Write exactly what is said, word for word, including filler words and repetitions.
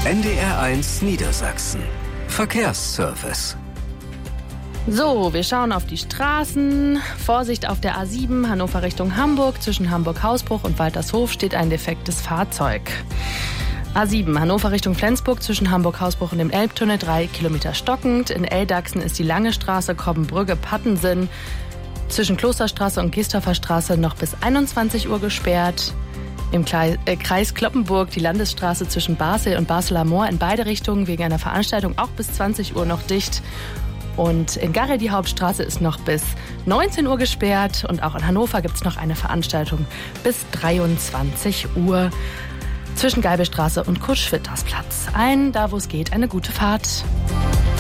N D R eins Niedersachsen. Verkehrsservice. So, wir schauen auf die Straßen. Vorsicht auf der A sieben, Hannover Richtung Hamburg. Zwischen Hamburg-Hausbruch und Waltershof steht ein defektes Fahrzeug. A sieben, Hannover Richtung Flensburg. Zwischen Hamburg-Hausbruch und dem Elbtunnel drei Kilometer stockend. In Eldachsen ist die Lange Straße, Kobbenbrügge-Pattensen. Zwischen Klosterstraße und Giesdorfer Straße noch bis einundzwanzig Uhr gesperrt. Im Kreis Cloppenburg die Landesstraße zwischen Basel und Basler Moor in beide Richtungen wegen einer Veranstaltung auch bis zwanzig Uhr noch dicht. Und in Garre die Hauptstraße ist noch bis neunzehn Uhr gesperrt. Und auch in Hannover gibt es noch eine Veranstaltung bis dreiundzwanzig Uhr zwischen Geibelstraße und Kurt-Schwitters Platz. Allen, da wo es geht, eine gute Fahrt.